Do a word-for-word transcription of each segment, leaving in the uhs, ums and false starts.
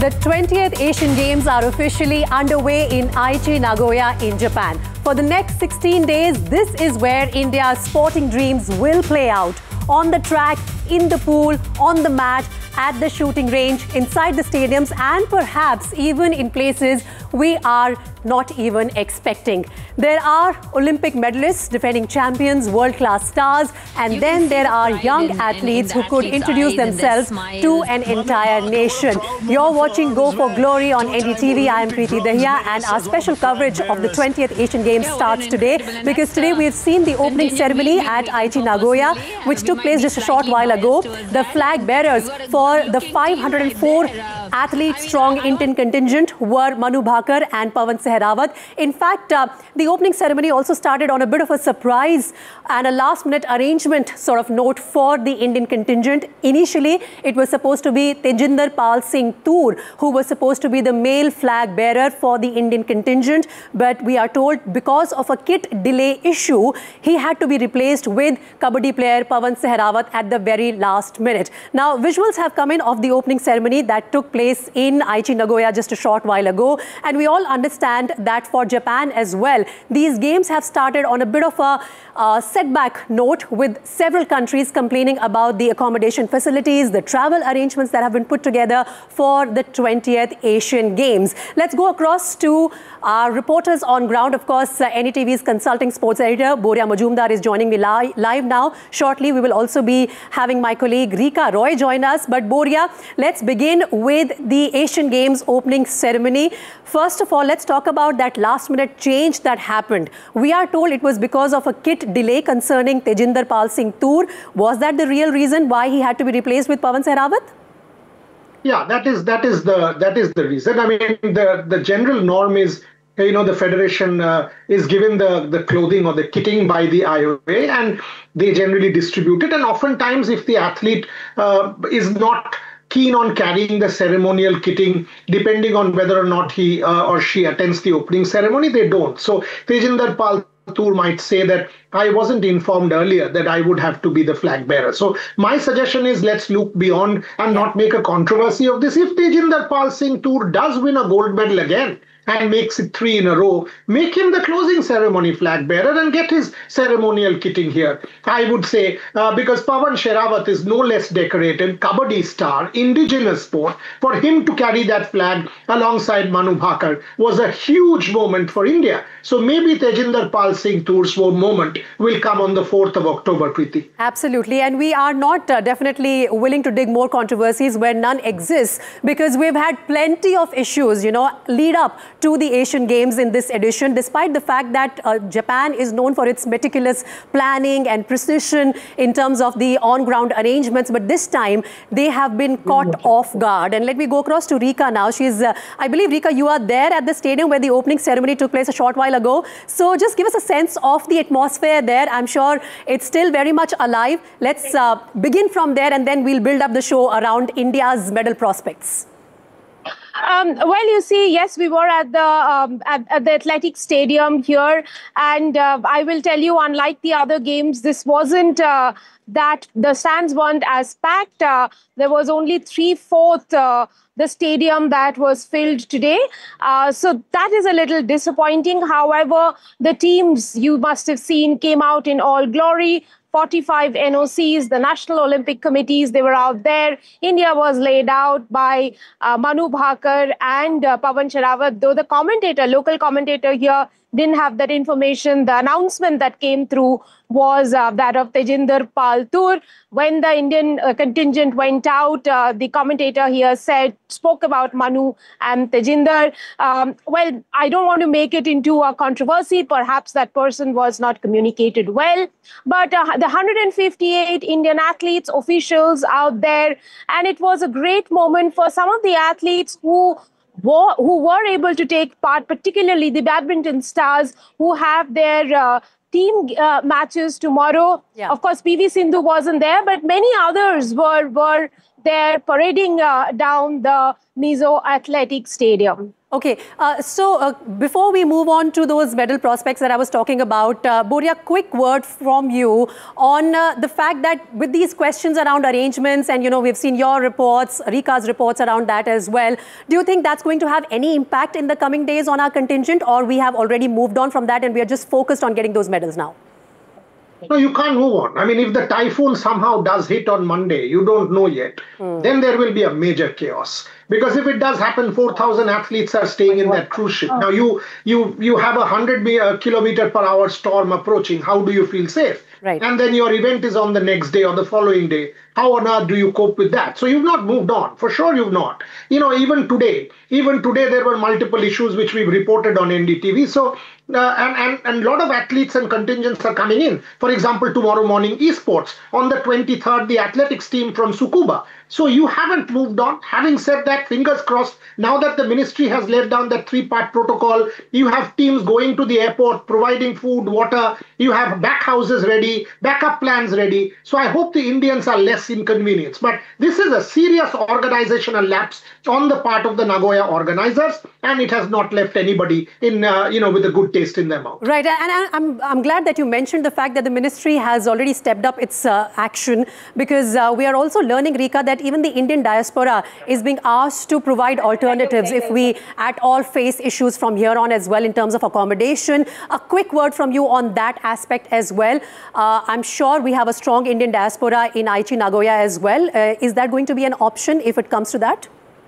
The twentieth Asian Games are officially underway in Aichi, Nagoya in Japan. For the next sixteen days, this is where India's sporting dreams will play out. On the track, in the pool, on the mat, at the shooting range, inside the stadiums, and perhaps even in places we are not even expecting. There are Olympic medalists, defending champions, world-class stars, and you then there are young in, athletes in, in who could introduce themselves to an entire nation. You're watching Go for Glory on N D T V. I am Preeti Dahiya, and our special coverage of the twentieth Asian Games starts today, because today we've seen the opening ceremony at Aichi, Nagoya, which took place just a short while ago. The flag bearers for the five hundred four athlete-strong Indian contingent were Manu Bhaker and Pawan Sehrawat. In fact, uh, the opening ceremony also started on a bit of a surprise and a last-minute arrangement sort of note for the Indian contingent. Initially, it was supposed to be Tejinder Pal Singh Toor, who was supposed to be the male flag bearer for the Indian contingent. But we are told because of a kit delay issue, he had to be replaced with Kabaddi player Pawan Sehrawat at the very last minute. Now, visuals have come in of the opening ceremony that took place in Aichi, Nagoya just a short while ago. And we all understand that for Japan as well, these games have started on a bit of a uh, setback note, with several countries complaining about the accommodation facilities, the travel arrangements that have been put together for the twentieth Asian Games. Let's go across to our reporters on ground. Of course, uh, N D T V's consulting sports editor, Boria Majumdar, is joining me li live now. Shortly, we will also be having my colleague Rika Roy join us. But Boria, let's begin with the Asian Games opening ceremony. First of all, let's talk about that last-minute change that happened. We are told it was because of a kit delay concerning Tejinder Pal Singh Toor. Was that the real reason why he had to be replaced with Pawan Sehrawat? Yeah, that is that is the that is the reason. I mean, the the general norm is, you know, the federation uh, is given the the clothing or the kitting by the I O A, and they generally distribute it. And oftentimes, if the athlete uh, is not keen on carrying the ceremonial kitting, depending on whether or not he uh, or she attends the opening ceremony, they don't. So Tejinder Pal Toor might say that I wasn't informed earlier that I would have to be the flag bearer. So my suggestion is, let's look beyond and not make a controversy of this. If Tejinder Pal Singh Toor does win a gold medal again and makes it three in a row, make him the closing ceremony flag bearer and get his ceremonial kitting here. I would say, uh, because Pawan Sehrawat is no less decorated, Kabaddi star, indigenous sport, for him to carry that flag alongside Manu Bhaker was a huge moment for India. So maybe Tejinder Pal Singh Toor's moment will come on the fourth of October, Preeti. Absolutely. And we are not uh, definitely willing to dig more controversies where none exists, because we've had plenty of issues, you know, lead up to the Asian Games in this edition, despite the fact that uh, Japan is known for its meticulous planning and precision in terms of the on-ground arrangements. But this time, they have been caught mm-hmm. off guard. And let me go across to Rika now. She's, uh, I believe, Rika, you are there at the stadium where the opening ceremony took place a short while ago. So just give us a sense of the atmosphere there. I'm sure it's still very much alive. Let's uh, begin from there, and then we'll build up the show around India's medal prospects. Um, well, you see, yes, we were at the um, at, at the athletic stadium here, and uh, I will tell you, unlike the other games, this wasn't uh, that the stands weren't as packed. Uh, there was only three-fourths uh, the stadium that was filled today. Uh, so that is a little disappointing. However, the teams you must have seen came out in all glory. forty-five N O Cs, the National Olympic Committees, they were out there. India was laid out by uh, Manu Bhaker and uh, Pawan Sehrawat, though the commentator, local commentator here, didn't have that information. The announcement that came through was uh, that of Tejinder Pal Toor. When the Indian uh, contingent went out, uh, the commentator here said, spoke about Manu and Tejinder. Um, well, I don't want to make it into a controversy. Perhaps that person was not communicated well. But uh, the one hundred fifty-eight Indian athletes, officials out there, and it was a great moment for some of the athletes who Were, who were able to take part, particularly the badminton stars who have their uh, team uh, matches tomorrow. Yeah. Of course, P V Sindhu wasn't there, but many others were were there parading uh, down the Mizo Athletic Stadium. Okay, uh, so uh, before we move on to those medal prospects that I was talking about, uh, Boria, quick word from you on uh, the fact that with these questions around arrangements, and you know, we've seen your reports, Rika's reports around that as well. Do you think that's going to have any impact in the coming days on our contingent, or we have already moved on from that and we are just focused on getting those medals now? No, you can't move on. I mean, if the typhoon somehow does hit on Monday, you don't know yet, mm. then there will be a major chaos. Because if it does happen, four thousand athletes are staying in that cruise ship. Now, you you you have a one hundred kilometer per hour storm approaching. How do you feel safe? Right. And then your event is on the next day or the following day. How on earth do you cope with that? So you've not moved on. For sure you've not. You know, even today, even today there were multiple issues which we've reported on N D T V. So, uh, and, and, and a lot of athletes and contingents are coming in. For example, tomorrow morning, esports. On the twenty-third, the athletics team from Tsukuba. So you haven't moved on. Having said that, fingers crossed, now that the ministry has laid down that three-part protocol, you have teams going to the airport, providing food, water, you have back houses ready, backup plans ready. So I hope the Indians are less inconvenienced. But this is a serious organizational lapse on the part of the Nagoya organizers, and it has not left anybody in, uh, you know, with a good taste in their mouth. Right, and I'm, I'm glad that you mentioned the fact that the ministry has already stepped up its uh, action, because uh, we are also learning, Rika, that even the Indian diaspora is being asked to provide alternatives if we at all face issues from here on as well in terms of accommodation. A quick word from you on that aspect as well. Uh, I'm sure we have a strong Indian diaspora in Aichi Nagoya as well. Uh, is that going to be an option if it comes to that?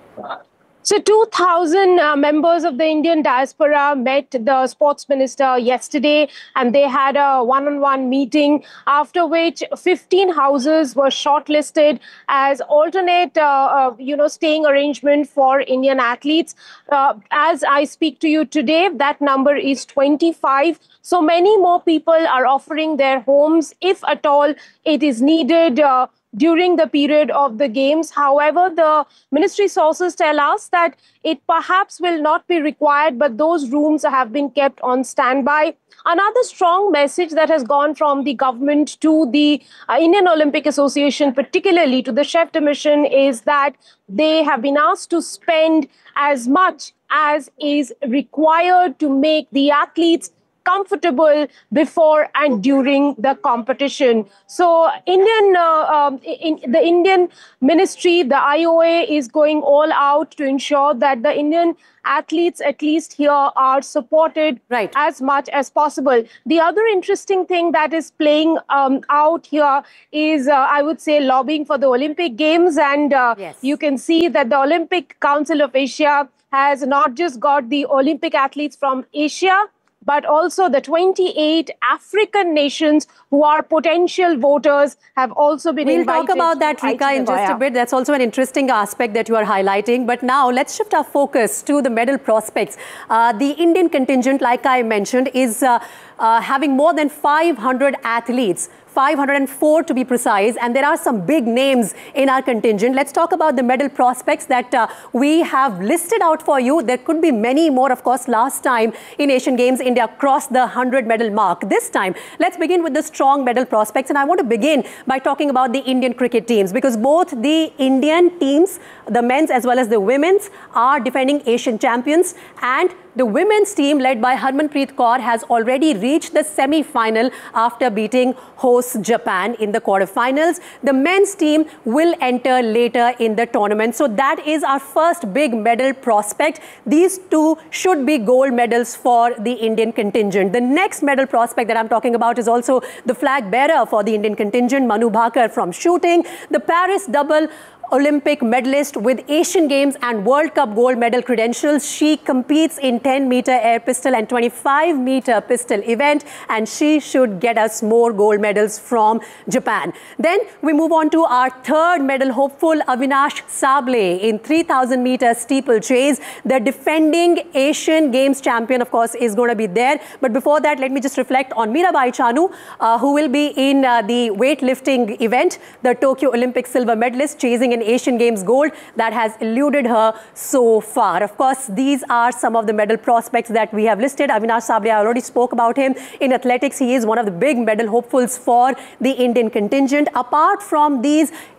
So two thousand uh, members of the Indian diaspora met the sports minister yesterday, and they had a one-on-one meeting, after which fifteen houses were shortlisted as alternate, uh, uh, you know, staying arrangement for Indian athletes. Uh, as I speak to you today, that number is twenty-five. So many more people are offering their homes, if at all it is needed, uh, during the period of the games. However, the ministry sources tell us that it perhaps will not be required, but those rooms have been kept on standby. Another strong message that has gone from the government to the uh, Indian Olympic Association, particularly to the chef de mission, is that they have been asked to spend as much as is required to make the athletes comfortable before and during the competition. So Indian, uh, um, in, the Indian ministry, the I O A is going all out to ensure that the Indian athletes, at least here, are supported right. as much as possible. The other interesting thing that is playing um, out here is, uh, I would say, lobbying for the Olympic Games. And uh, yes. you can see that the Olympic Council of Asia has not just got the Olympic athletes from Asia, but also the twenty-eight African nations who are potential voters have also been we'll invited. We'll talk about that, Rika, in just a bit. That's also an interesting aspect that you are highlighting. But now let's shift our focus to the medal prospects. Uh, the Indian contingent, like I mentioned, is uh, uh, having more than five hundred athletes. five hundred four to be precise, and there are some big names in our contingent. Let's talk about the medal prospects that uh, we have listed out for you. There could be many more, of course. Last time in Asian Games, India crossed the one hundred medal mark. This time, let's begin with the strong medal prospects, and I want to begin by talking about the Indian cricket teams, because both the Indian teams, the men's as well as the women's, are defending Asian champions, and the women's team led by Harmanpreet Kaur has already reached the semi-final after beating host Japan in the quarterfinals. The men's team will enter later in the tournament. So that is our first big medal prospect. These two should be gold medals for the Indian contingent. The next medal prospect that I'm talking about is also the flag bearer for the Indian contingent, Manu Bhakar from shooting. The Paris double Olympic medalist with Asian Games and World Cup gold medal credentials. She competes in ten meter air pistol and twenty-five meter pistol event, and she should get us more gold medals from Japan. Then we move on to our third medal hopeful, Avinash Sable in three thousand meter steeplechase. The defending Asian Games champion, of course, is going to be there. But before that, let me just reflect on Mirabai Chanu, uh, who will be in uh, the weightlifting event, the Tokyo Olympic silver medalist, chasing an Asian Games gold that has eluded her so far. Of course, these are some of the medal prospects that we have listed. Avinash Sable, I already spoke about him. In athletics, he is one of the big medal hopefuls for the Indian contingent. Apart from these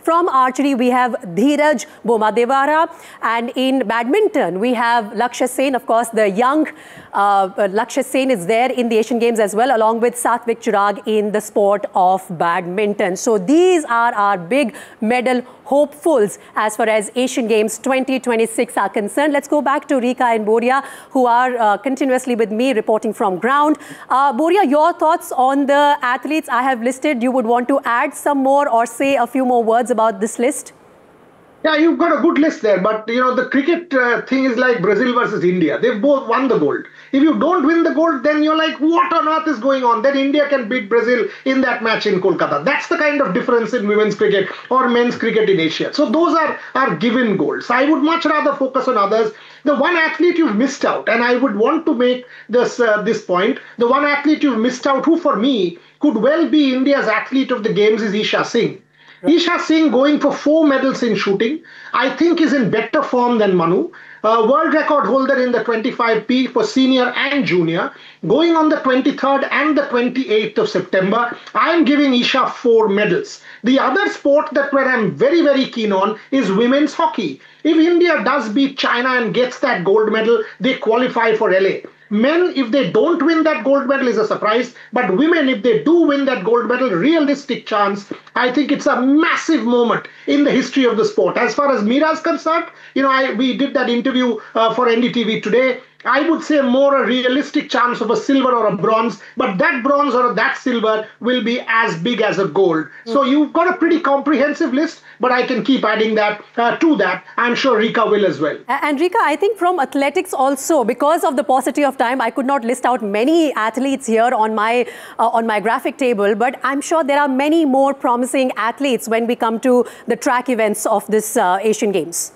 From archery, we have Dheeraj Bomadewara. And in badminton, we have Lakshya Sen. Of course, the young uh, Lakshya Sen is there in the Asian Games as well, along with Satvik Chirag in the sport of badminton. So these are our big medal hopefuls as far as Asian Games twenty twenty-six are concerned. Let's go back to Rika and Boria, who are uh, continuously with me reporting from ground. Uh, Boria, your thoughts on the athletes I have listed. You would want to add some more or say a few more words about this list? Yeah, you've got a good list there, but you know, the cricket uh, thing is like Brazil versus India. They've both won the gold. If you don't win the gold, then you're like, what on earth is going on? Then India can beat Brazil in that match in Kolkata. That's the kind of difference in women's cricket or men's cricket in Asia. So those are, are given goals. I would much rather focus on others. The one athlete you've missed out, and I would want to make this, uh, this point, the one athlete you've missed out, who for me could well be India's athlete of the games, is Isha Singh. Isha Singh going for four medals in shooting, I think is in better form than Manu. Uh, world record holder in the twenty-five P for senior and junior, going on the twenty-third and the twenty-eighth of September. I am giving Isha four medals. The other sport that where I'm very, very keen on is women's hockey. If India does beat China and gets that gold medal, they qualify for L A. Men, if they don't win that gold medal, is a surprise. But women, if they do win that gold medal, realistic chance. I think it's a massive moment in the history of the sport. As far as Meera is concerned, you know, I, we did that interview uh, for N D T V today. I would say more a realistic chance of a silver or a bronze, but that bronze or that silver will be as big as a gold. Mm. So you've got a pretty comprehensive list, but I can keep adding that uh, to that. I'm sure Rika will as well. And Rika, I think from athletics also, because of the paucity of time, I could not list out many athletes here on my uh, on my graphic table, but I'm sure there are many more promising athletes when we come to the track events of this uh, Asian Games.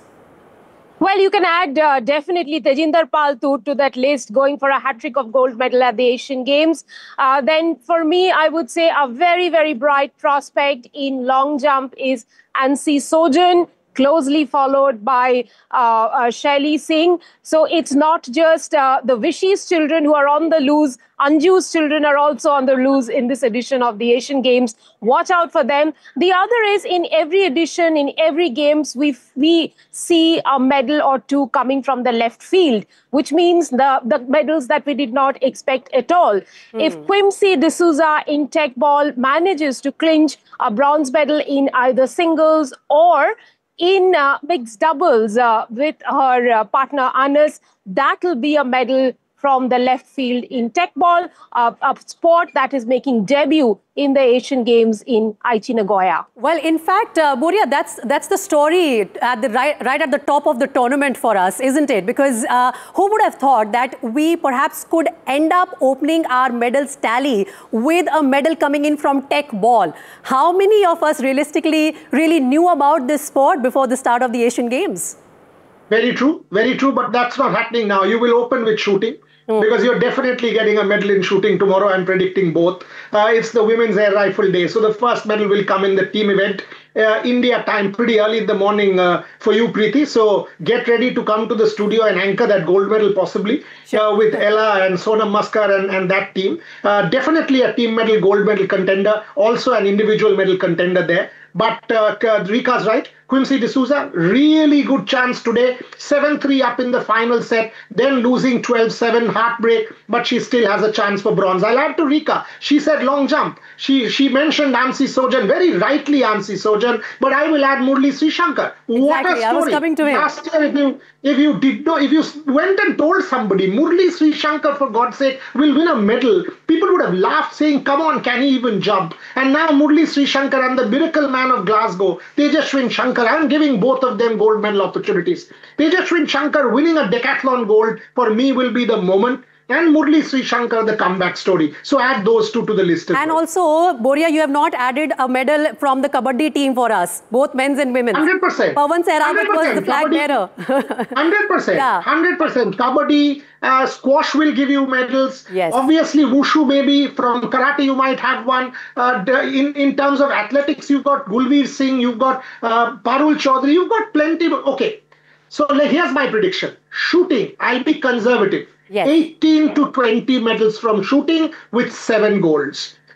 Well, you can add uh, definitely Tejinder Pal to, to that list, going for a hat-trick of gold medal at the Asian Games. Uh, then for me, I would say a very, very bright prospect in long jump is Ansi Sojan, closely followed by uh, uh, Shaili Singh. So it's not just uh, the Vishy's children who are on the loose. Anju's children are also on the loose in this edition of the Asian Games. Watch out for them. The other is in every edition, in every Games, we, we see a medal or two coming from the left field, which means the, the medals that we did not expect at all. Mm. If Quimsy D'Souza in tech ball manages to clinch a bronze medal in either singles or in uh, mixed doubles uh, with her uh, partner Anas, that will be a medal from the left field in tech ball, uh, a sport that is making debut in the Asian Games in Aichi, Nagoya. Well, in fact, uh, Boria, that's that's the story at the right, right at the top of the tournament for us, isn't it? Because uh, who would have thought that we perhaps could end up opening our medals tally with a medal coming in from tech ball? How many of us realistically really knew about this sport before the start of the Asian Games? Very true, very true, but that's not happening now. You will open with shooting. Because you're definitely getting a medal in shooting tomorrow. I'm predicting both. Uh, it's the Women's Air Rifle Day. So the first medal will come in the team event. Uh, India time, pretty early in the morning uh, for you, Preeti. So get ready to come to the studio and anchor that gold medal possibly uh, with Ella and Sonam Maskar and, and that team. Uh, definitely a team medal, gold medal contender. Also an individual medal contender there. But uh, Rika's right. Quimsy D'Souza, really good chance today. seven three up in the final set, then losing twelve seven, heartbreak, but she still has a chance for bronze. I'll add to Rika. She said long jump. She she mentioned Ansi Sojan, very rightly Ansi Sojan, but I will add Murli Srishankar. Exactly. What a story. I was coming to him. Last year, if you, if you did not, if you went and told somebody, Murli Srishankar, for God's sake, will win a medal, people would have laughed saying, come on, can he even jump? And now Murli Srishankar and the miracle man of Glasgow, Tejaswin Shankar, I'm giving both of them gold medal opportunities. Tejaswin Shankar winning a decathlon gold for me will be the moment. And Murli Srishankar, the comeback story. So add those two to the list as And well. also, Boria, you have not added a medal from the Kabaddi team for us, both men's and women's. one hundred percent. Pawan Sehrawat was the flag bearer. one hundred percent. Yeah. one hundred percent. Kabaddi, uh, squash will give you medals. Yes. Obviously, wushu maybe. From karate, you might have one. Uh, in, in terms of athletics, you've got Gulveer Singh, you've got uh, Parul Chaudhary, you've got plenty. Okay. So here's my prediction. Shooting, I'll be conservative. Yes. eighteen to twenty medals from shooting with seven golds.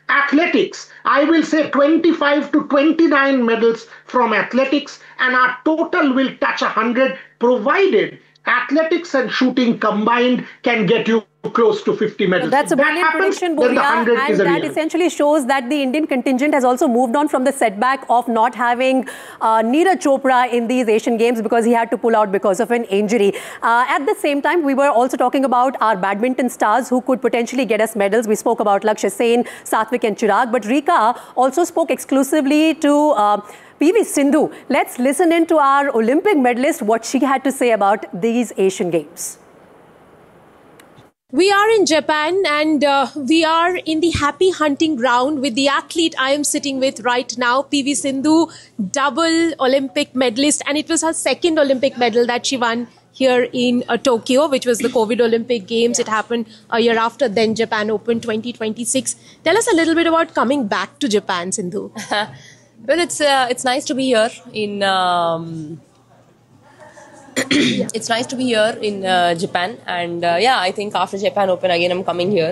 Athletics, I will say twenty-five to twenty-nine medals from athletics, and our total will touch one hundred, provided athletics and shooting combined can get you close to fifty medals. That's a brilliant prediction, Boria, and that essentially shows that the Indian contingent has also moved on from the setback of not having uh, Neeraj Chopra in these Asian Games because he had to pull out because of an injury. Uh, at the same time, we were also talking about our badminton stars who could potentially get us medals. We spoke about Lakshya Sen, Satvik and Chirag, but Rika also spoke exclusively to uh, P V Sindhu. Let's listen in to our Olympic medalist, what she had to say about these Asian Games. We are in Japan, and uh, we are in the happy hunting ground with the athlete I am sitting with right now, P V Sindhu, double Olympic medalist, and it was her second Olympic medal that she won here in uh, Tokyo, which was the COVID Olympic Games. It happened a year after, then Japan Open twenty twenty-six. Tell us a little bit about coming back to Japan, Sindhu. Well, it's uh, it's nice to be here in. Um, it's nice to be here in uh, Japan, and uh, yeah, I think after Japan Open again, I'm coming here.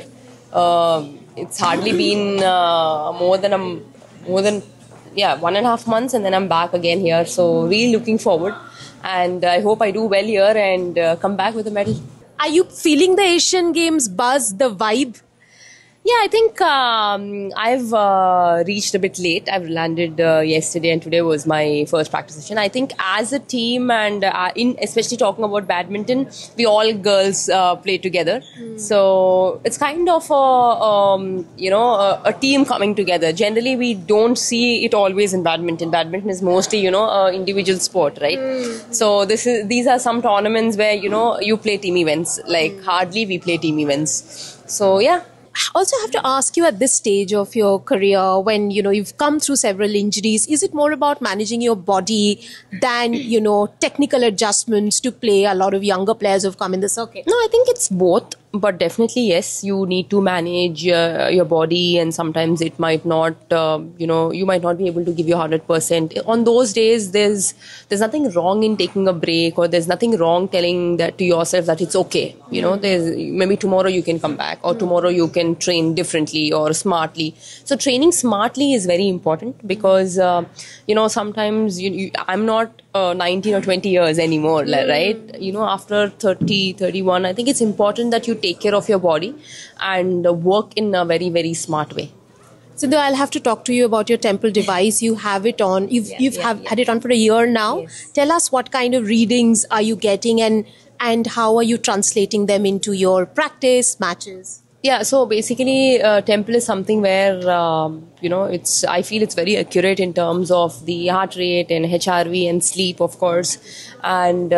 Uh, it's hardly been uh, more than a more than yeah one and a half months, and then I'm back again here. So really looking forward, and I hope I do well here and uh, come back with a medal. Are you feeling the Asian Games buzz, the vibe? Yeah, I think um, I've uh, reached a bit late. I've landed uh, yesterday, and today was my first practice session. I think as a team, and uh, in especially talking about badminton, we all girls uh, play together. Mm. So it's kind of a um, you know a, a team coming together. Generally, we don't see it always in badminton. Badminton is mostly you know an individual sport, right? Mm. So this is these are some tournaments where you know you play team events. Like mm. hardly we play team events. So yeah. Also have to ask you, at this stage of your career, when you know you've come through several injuries, is it more about managing your body than you know technical adjustments to play? A lot of younger players who've come in the circuit. No, I think it's both, but definitely yes, you need to manage uh, your body, and sometimes it might not uh, you know you might not be able to give you one hundred percent. On those days, there's there's nothing wrong in taking a break, or there's nothing wrong telling that to yourself that it's okay. You know, there's maybe tomorrow you can come back, or tomorrow you can train differently or smartly. So training smartly is very important, because uh, you know sometimes you, you, I'm not uh, nineteen or twenty years anymore, mm. right? You know, after thirty, thirty-one, I think it's important that you take care of your body and uh, work in a very, very smart way. Sindhu, I'll have to talk to you about your Temple device. You have it on. You've yeah, you've yeah, have, yeah. had it on for a year now. Yes. Tell us, what kind of readings are you getting, and and how are you translating them into your practice matches? Yeah, so basically, uh, Temple is something where, um, you know, it's, I feel it's very accurate in terms of the heart rate and H R V and sleep, of course. And